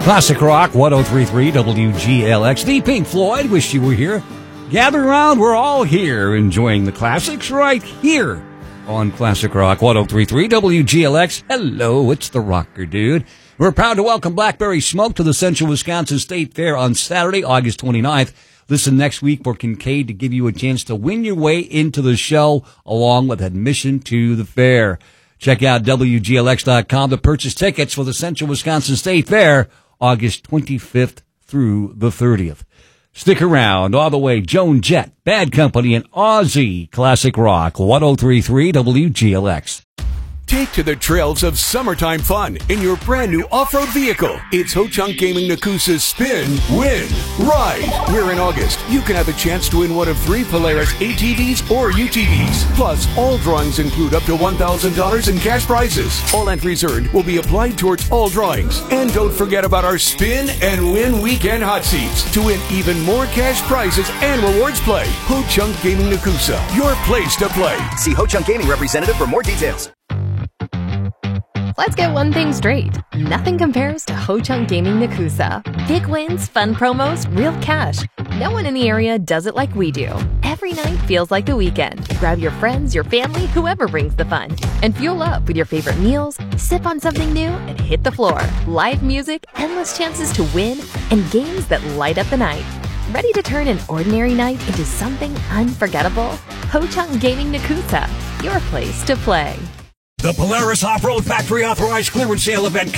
Classic Rock 103.3 WGLX. The Pink Floyd, wish you were here. Gather around, we're all here enjoying the classics right here on Classic Rock 103.3 WGLX. Hello, it's the Rocker Dude. We're proud to welcome Blackberry Smoke to the Central Wisconsin State Fair on Saturday, August 29th. Listen next week for Kincaid to give you a chance to win your way into the show along with admission to the fair. Check out WGLX.com to purchase tickets for the Central Wisconsin State Fair, August 25th through the 30th. Stick around all the way. Joan Jett, Bad Company, and Aussie Classic Rock 103.3 WGLX. Take to the trails of summertime fun in your brand new off-road vehicle. It's Ho-Chunk Gaming Nakusa's Spin, Win, Ride. Where in August, you can have a chance to win one of 3 Polaris ATVs or UTVs. Plus, all drawings include up to $1,000 in cash prizes. All entries earned will be applied towards all drawings. And don't forget about our Spin and Win Weekend Hot Seats to win even more cash prizes and rewards play. Ho-Chunk Gaming Nakusa, your place to play. See Ho-Chunk Gaming representative for more details. Let's get one thing straight. Nothing compares to Ho-Chunk Gaming Nakusa. Big wins, fun promos, real cash. No one in the area does it like we do. Every night feels like the weekend. Grab your friends, your family, whoever brings the fun. And fuel up with your favorite meals, sip on something new, and hit the floor. Live music, endless chances to win, and games that light up the night. Ready to turn an ordinary night into something unforgettable? Ho-Chunk Gaming Nakusa, your place to play. The Polaris Off-Road Factory Authorized Clearance Sale Event